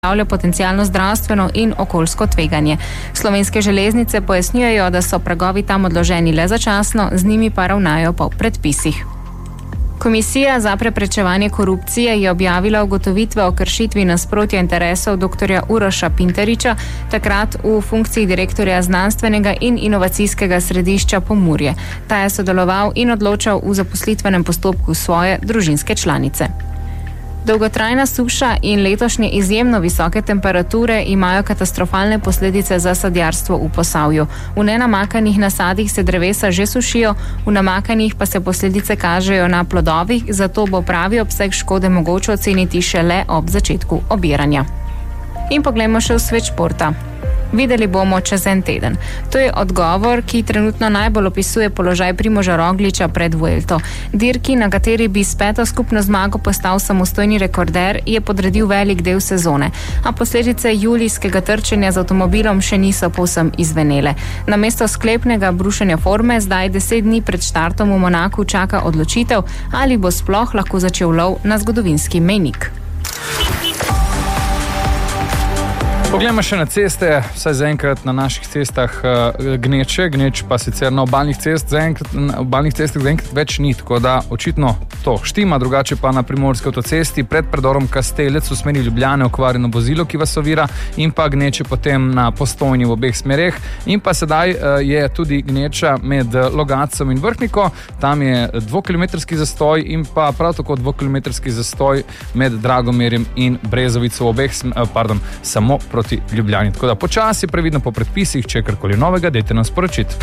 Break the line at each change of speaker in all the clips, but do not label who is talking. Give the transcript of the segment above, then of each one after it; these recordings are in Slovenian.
predstavlja potencialno zdravstveno in okoljsko tveganje. Slovenske železnice pojasnjujejo, da so pragovi tam odloženi le začasno, z njimi pa ravnajo po predpisih. Komisija za preprečevanje korupcije je objavila ugotovitve o kršitvi nasprotja interesov dr. Uroša Pinteriča, takrat v funkciji direktorja znanstvenega in inovacijskega središča Pomurje. Ta je sodeloval in odločal v zaposlitvenem postopku svoje družinske članice. Dolgotrajna suša in letošnje izjemno visoke temperature imajo katastrofalne posledice za sadjarstvo v Posavju. V nenamakanih nasadih se drevesa že sušijo, v namakanih pa se posledice kažejo na plodovih, zato bo pravi obseg škode mogoče oceniti šele ob začetku obiranja. In poglejmo še v svet športa. Videli bomo čez en teden. To je odgovor, ki trenutno najbolj opisuje položaj Primoža Rogliča pred Vuelto. Dirki, na kateri bi s 5. skupno zmago postal samostojni rekorder, je podredil velik del sezone, a posledice julijskega trčenja z avtomobilom še niso povsem izvenele. Namesto sklepnega brušenja forme zdaj 10 dni pred štartom v Monaku čaka odločitev, ali bo sploh lahko začel lov na zgodovinski mejnik.
Poglejmo še na ceste, vsaj zaenkrat na naših cestah gneč pa sicer na obalnih cestah zaenkrat več ni, tako da očitno to štima, drugače pa na primorski avtocesti pred predorom Kastelec v smeri Ljubljane okvarjeno vozilo, ki vas ovira, in pa gneče potem na Postojni v obeh smereh, in pa sedaj je tudi gneča med Logatcem in Vrhniko, tam je 2-kilometrski zastoj in pa prav tako 2-kilometrski zastoj med Dragomerjem in Brezovico v obeh samo proti Ljubljani. Tako da počasi, previdno po predpisih, če je karkoli novega, dajte nam sporočiti.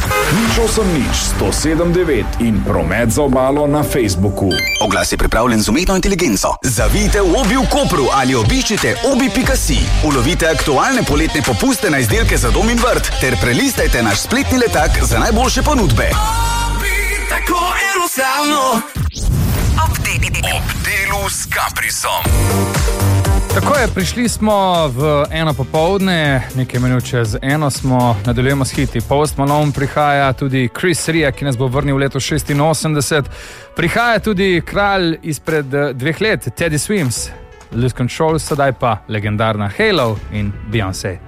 108.9 in promet za obalo na Facebooku.
Oglas je pripravljen z umetno inteligenco. Zavijte v Obi v Kopru ali obiščite obi.si. Ulovite aktualne poletne popuste na izdelke za dom in vrt ter prelistajte naš spletni letak za najboljše ponudbe. Obi, tako enostavno. Ob delu s Caprisom.
Tako je, prišli smo v eno popoldne, nekaj minut čez eno smo, nadaljujemo s hiti. Post Malone prihaja, tudi Chris Ria, ki nas bo vrnil v leto 86. Prihaja tudi kralj izpred 2 let, Teddy Swims, Lose Control, sedaj pa legendarna Halo in Beyoncé.